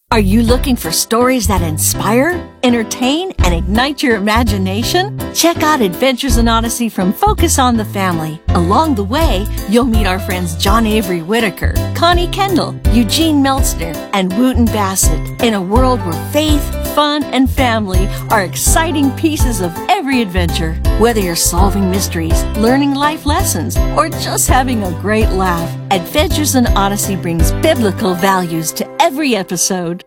Are you looking for stories that inspire, entertain, and ignite your imagination? Check out Adventures in Odyssey from Focus on the Family. Along the way, you'll meet our friends John Avery Whitaker, Connie Kendall, Eugene Meltzner, and Wooten Bassett in a world where faith, fun, and family are exciting pieces of every adventure. Whether you're solving mysteries, learning life lessons, or just having a great laugh, Adventures in Odyssey brings biblical values to every episode.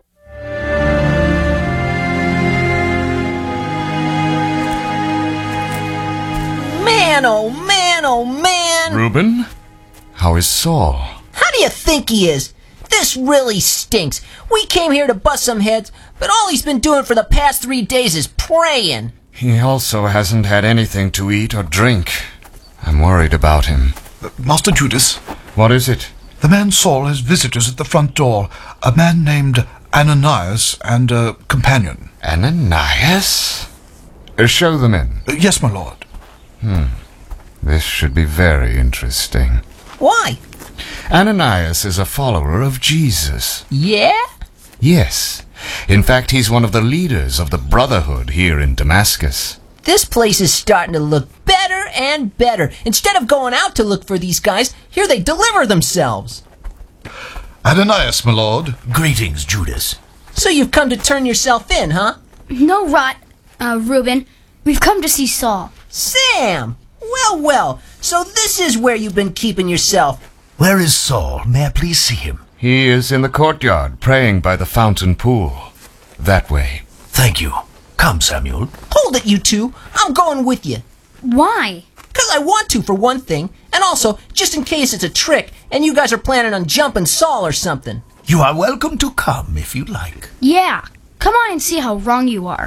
Man, oh man, oh man! Reuben, how is Saul? How do you think he is? This really stinks. We came here to bust some heads, but all he's been doing for the past 3 days is praying. He also hasn't had anything to eat or drink. I'm worried about him. Master Judas, What is it? the man Saul has visitors at the front door. A man named Ananias and a companion. Ananias? Show them in. Yes, my lord. This should be very interesting. Why? Ananias is a follower of Jesus. Yeah? Yes. In fact, he's one of the leaders of the Brotherhood here in Damascus. This place is starting to look better and better. Instead of going out to look for these guys, here they deliver themselves. Ananias, my lord. Greetings, Judas. So you've come to turn yourself in, huh? No, Reuben. We've come to see Saul. Sam! Well, so this is where you've been keeping yourself. Where is Saul? May I please see him? He is in the courtyard praying by the fountain pool. That way. Thank you. Come, Samuel. Hold it, you two. I'm going with you. Why? Because I want to, for one thing. And also, just in case it's a trick, and you guys are planning on jumping Saul or something. You are welcome to come if you like. Yeah. Come on and see how wrong you are.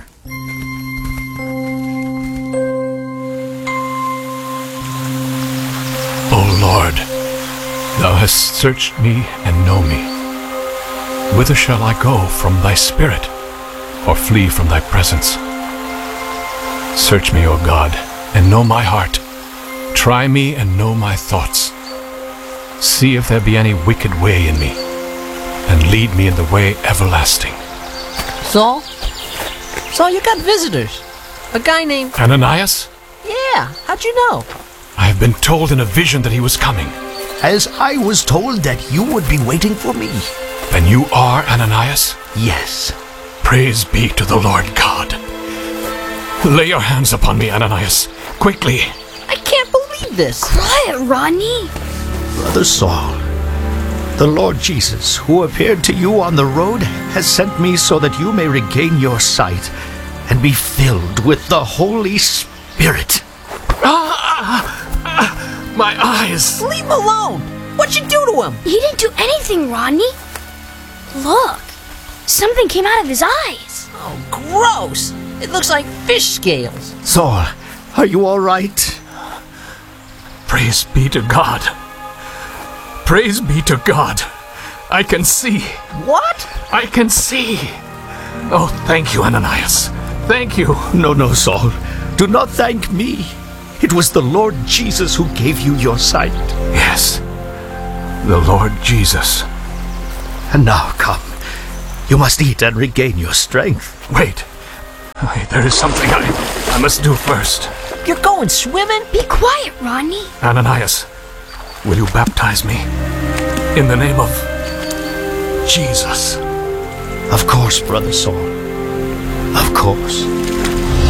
O Lord, thou hast searched me and know me. Whither shall I go from thy spirit, or flee from thy presence? Search me, O God, and know my heart. Try me and know my thoughts. See if there be any wicked way in me, and lead me in the way everlasting. Saul? Saul, you got visitors. A guy named... Ananias? Yeah, how'd you know? I have been told in a vision that he was coming. As I was told that you would be waiting for me. Then you are Ananias? Yes. Praise be to the Lord God. Lay your hands upon me, Ananias. Quickly. I can't believe this. Quiet, Rodney. Brother Saul, the Lord Jesus, who appeared to you on the road, has sent me so that you may regain your sight and be filled with the Holy Spirit. My eyes! Leave him alone. What'd you do to him? He didn't do anything, Rodney. Look. Something came out of his eyes. Oh, gross. It looks like fish scales. Saul, are you all right? Praise be to God. Praise be to God. I can see. What? I can see. Oh, thank you, Ananias. Thank you. No, Saul. Do not thank me. It was the Lord Jesus who gave you your sight. Yes, the Lord Jesus. And now come. You must eat and regain your strength. Wait, there is something I must do first. You're going swimming? Be quiet, Rodney. Ananias, will you baptize me in the name of Jesus? Of course, Brother Saul. Of course.